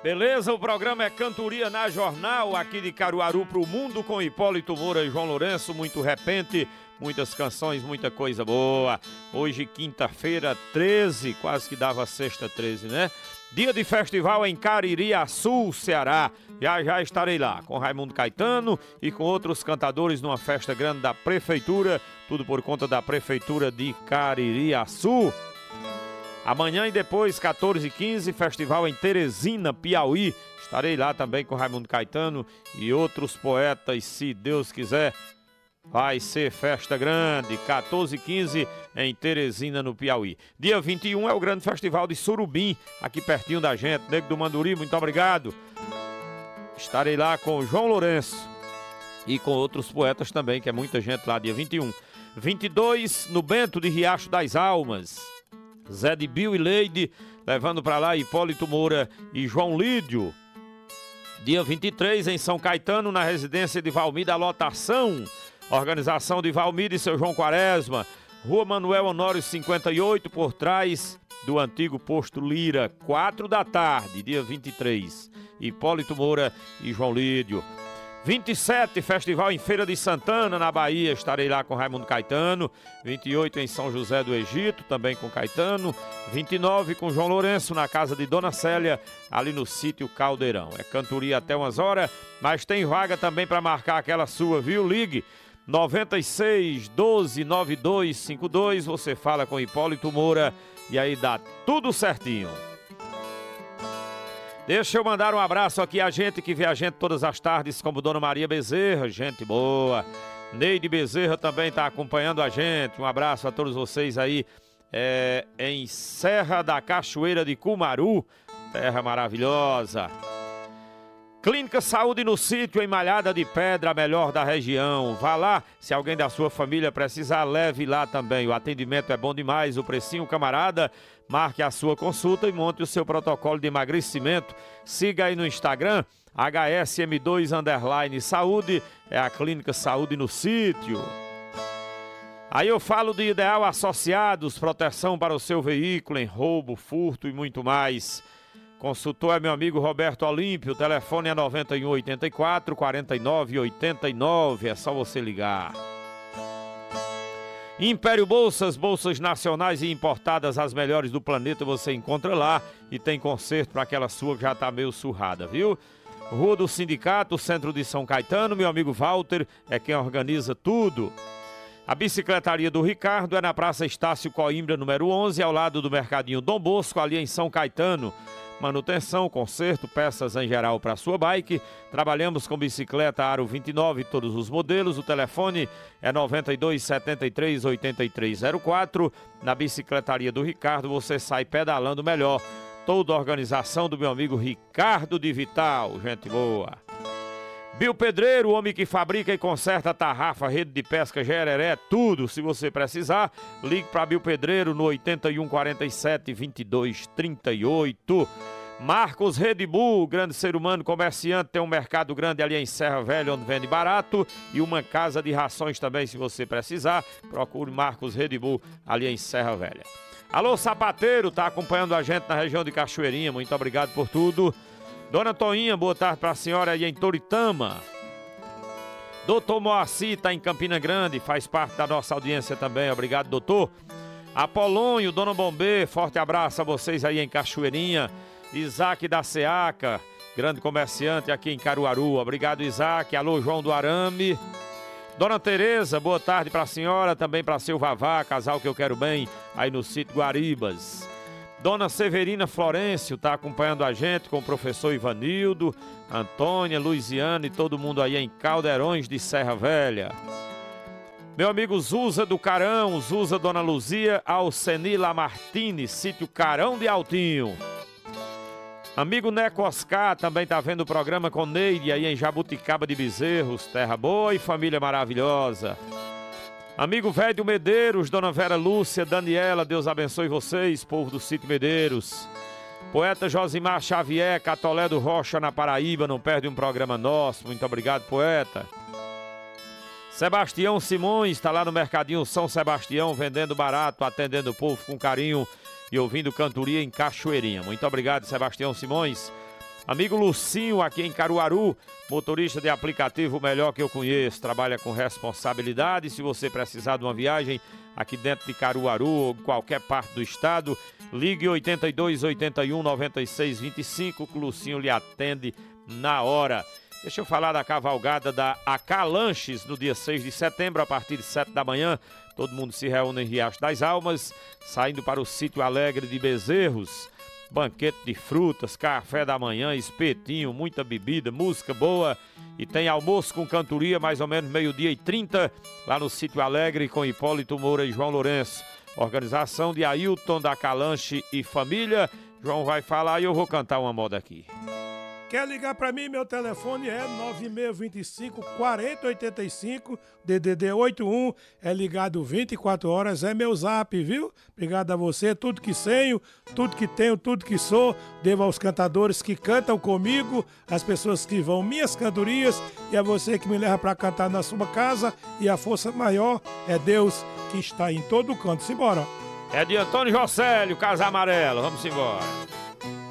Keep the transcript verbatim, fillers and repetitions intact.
Beleza, o programa é Cantoria na Jornal, aqui de Caruaru pro mundo, com Hipólito Moura e João Lourenço. Muito repente, muitas canções, muita coisa boa. Hoje, quinta-feira, treze, quase que dava sexta, treze, né? Dia de festival em Caririaçu, Ceará. Já já estarei lá, com Raimundo Caetano e com outros cantadores numa festa grande da Prefeitura. Tudo por conta da Prefeitura de Caririaçu. Amanhã e depois, quatorze e quinze, festival em Teresina, Piauí. Estarei lá também com Raimundo Caetano e outros poetas, se Deus quiser. Vai ser festa grande, quatorze e quinze em Teresina, no Piauí. Dia vinte e um é o grande festival de Surubim, aqui pertinho da gente. Nego do Manduri, muito obrigado. Estarei lá com o João Lourenço e com outros poetas também, que é muita gente lá, dia vinte e um. vinte e dois, no Bento de Riacho das Almas. Zé de Bill e Leide, levando para lá Hipólito Moura e João Lídio. Dia vinte e três, em São Caetano, na residência de Valmir da Lotação. Organização de Valmir e seu João Quaresma. Rua Manuel Honório cinquenta e oito, por trás do antigo posto Lira. Quatro da tarde, dia vinte e três. Hipólito Moura e João Lídio. vinte e sete, festival em Feira de Santana, na Bahia. Estarei lá com Raimundo Caetano. vinte e oito, em São José do Egito, também com Caetano. vinte e nove, com João Lourenço, na casa de Dona Célia, ali no sítio Caldeirão. É cantoria até umas horas, mas tem vaga também para marcar aquela sua, viu? Ligue nove seis, doze, nove dois cinco dois. Você fala com Hipólito Moura e aí dá tudo certinho. Deixa eu mandar um abraço aqui a gente que vê a gente todas as tardes, como Dona Maria Bezerra, gente boa. Neide Bezerra também está acompanhando a gente. Um abraço a todos vocês aí é, em Serra da Cachoeira de Cumaru, terra maravilhosa. Clínica Saúde no Sítio, em Malhada de Pedra, a melhor da região. Vá lá, se alguém da sua família precisar, leve lá também. O atendimento é bom demais, o precinho camarada. Marque a sua consulta e monte o seu protocolo de emagrecimento. Siga aí no Instagram, H S M dois underline saúde, é a Clínica Saúde no Sítio. Aí eu falo de Ideal Associados, proteção para o seu veículo em roubo, furto e muito mais. Consultor é meu amigo Roberto Olímpio, o telefone é noventa e um, oitenta e quatro, quarenta e nove, oitenta e nove, é só você ligar. Império Bolsas, bolsas nacionais e importadas, as melhores do planeta, você encontra lá e tem conserto para aquela sua que já está meio surrada, viu? Rua do Sindicato, centro de São Caetano, meu amigo Walter é quem organiza tudo. A bicicletaria do Ricardo é na Praça Estácio Coimbra, número onze, ao lado do Mercadinho Dom Bosco, ali em São Caetano. Manutenção, conserto, peças em geral para sua bike. Trabalhamos com bicicleta Aro vinte e nove, todos os modelos. O telefone é noventa e dois, setenta e três, oitenta e três zero quatro. Na bicicletaria do Ricardo você sai pedalando melhor. Toda a organização do meu amigo Ricardo de Vital, gente boa. Bill Pedreiro, o homem que fabrica e conserta tarrafa, rede de pesca, gereré, tudo. Se você precisar, ligue para Bill Pedreiro no oitenta e um, quarenta e sete, vinte e dois, trinta e oito. Marcos Red Bull, grande ser humano, comerciante, tem um mercado grande ali em Serra Velha, onde vende barato, e uma casa de rações também, se você precisar. Procure Marcos Red Bull ali em Serra Velha. Alô, sapateiro, tá acompanhando a gente na região de Cachoeirinha, muito obrigado por tudo. Dona Toinha, boa tarde para a senhora aí em Toritama. Doutor Moacir está em Campina Grande, faz parte da nossa audiência também, obrigado, doutor. Apolônio, Dona Bombê, forte abraço a vocês aí em Cachoeirinha. Isaac da Seaca, grande comerciante aqui em Caruaru, obrigado, Isaac. Alô, João do Arame. Dona Tereza, boa tarde para a senhora, também para seu Vavá, casal que eu quero bem, aí no sítio Guaribas. Dona Severina Florencio está acompanhando a gente com o professor Ivanildo, Antônia, Luiziana e todo mundo aí em Caldeirões de Serra Velha. Meu amigo Zusa do Carão, Zusa Dona Luzia, Alceni Lamartine, sítio Carão de Altinho. Amigo Neco Oscar também está vendo o programa com Neide aí em Jabuticaba de Bezerros, terra boa e família maravilhosa. Amigo Velho Medeiros, Dona Vera Lúcia, Daniela, Deus abençoe vocês, povo do sítio Medeiros. Poeta Josimar Xavier, Catolé do Rocha, na Paraíba, não perde um programa nosso. Muito obrigado, poeta. Sebastião Simões, está lá no Mercadinho São Sebastião, vendendo barato, atendendo o povo com carinho e ouvindo cantoria em Cachoeirinha. Muito obrigado, Sebastião Simões. Amigo Lucinho, aqui em Caruaru, motorista de aplicativo melhor que eu conheço, trabalha com responsabilidade. Se você precisar de uma viagem aqui dentro de Caruaru ou em qualquer parte do estado, ligue oitenta e dois, oitenta e um, noventa e seis, vinte e cinco, que o Lucinho lhe atende na hora. Deixa eu falar da cavalgada da Acalanches no dia seis de setembro, a partir de sete da manhã. Todo mundo se reúne em Riacho das Almas, saindo para o Sítio Alegre de Bezerros. Banquete de frutas, café da manhã, espetinho, muita bebida, música boa. E tem almoço com cantoria, mais ou menos meio-dia e trinta, lá no Sítio Alegre, com Hipólito Moura e João Lourenço. Organização de Ailton da Acalanche e família. João vai falar e eu vou cantar uma moda aqui. Quer ligar pra mim? Meu telefone é nove seis dois cinco, quatro zero oito cinco, D D D oito um, é ligado vinte e quatro horas, é meu zap, viu? Obrigado a você, tudo que tenho, tudo que tenho, tudo que sou, devo aos cantadores que cantam comigo, as pessoas que vão minhas cantorias e a você que me leva pra cantar na sua casa, e a força maior é Deus que está em todo canto. Simbora! É de Antônio Jocélio, Casa Amarela, vamos embora.